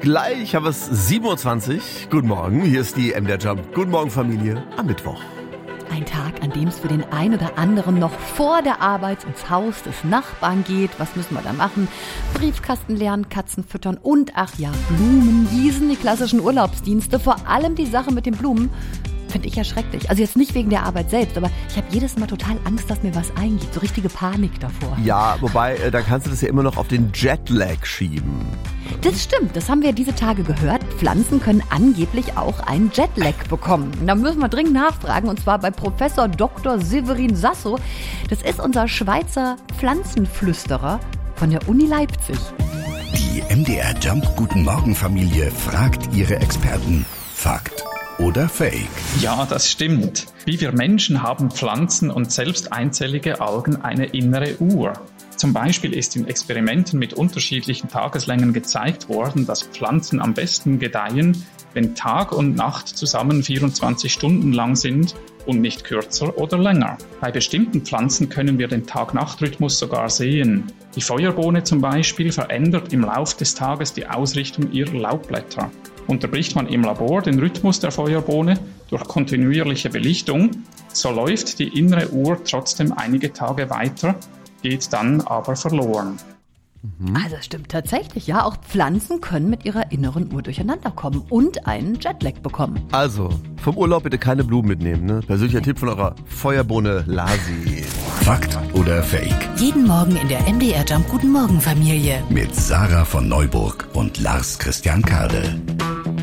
Gleich haben wir es 7.20 Uhr. Guten Morgen, hier ist die MDR Jump. Guten Morgen, Familie, am Mittwoch. Ein Tag, an dem es für den einen oder anderen noch vor der Arbeit ins Haus des Nachbarn geht. Was müssen wir da machen? Briefkasten leeren, Katzen füttern und, ach ja, Blumen gießen, die klassischen Urlaubsdienste. Vor allem die Sache mit den Blumen finde ich ja schrecklich. Also jetzt nicht wegen der Arbeit selbst, aber ich habe jedes Mal total Angst, dass mir was eingeht. So richtige Panik davor. Ja, wobei, da kannst du das ja immer noch auf den Jetlag schieben. Das stimmt, das haben wir diese Tage gehört. Pflanzen können angeblich auch einen Jetlag bekommen. Da müssen wir dringend nachfragen, und zwar bei Professor Dr. Severin Sasso. Das ist unser Schweizer Pflanzenflüsterer von der Uni Leipzig. Die MDR Jump Guten Morgen Familie fragt ihre Experten. Fakt oder Fake? Ja, das stimmt. Wie wir Menschen haben Pflanzen und selbst einzellige Algen eine innere Uhr. Zum Beispiel ist in Experimenten mit unterschiedlichen Tageslängen gezeigt worden, dass Pflanzen am besten gedeihen, wenn Tag und Nacht zusammen 24 Stunden lang sind und nicht kürzer oder länger. Bei bestimmten Pflanzen können wir den Tag-Nacht-Rhythmus sogar sehen. Die Feuerbohne zum Beispiel verändert im Lauf des Tages die Ausrichtung ihrer Laubblätter. Unterbricht man im Labor den Rhythmus der Feuerbohne durch kontinuierliche Belichtung, so läuft die innere Uhr trotzdem einige Tage weiter, geht dann aber verloren. Also es stimmt tatsächlich, ja. Auch Pflanzen können mit ihrer inneren Uhr durcheinander kommen und einen Jetlag bekommen. Also, vom Urlaub bitte keine Blumen mitnehmen, ne? Persönlicher Tipp von eurer Feuerbohne Lasi. Fakt oder Fake? Jeden Morgen in der MDR Jump Guten Morgen Familie. Mit Sarah von Neuburg und Lars Christian Kade.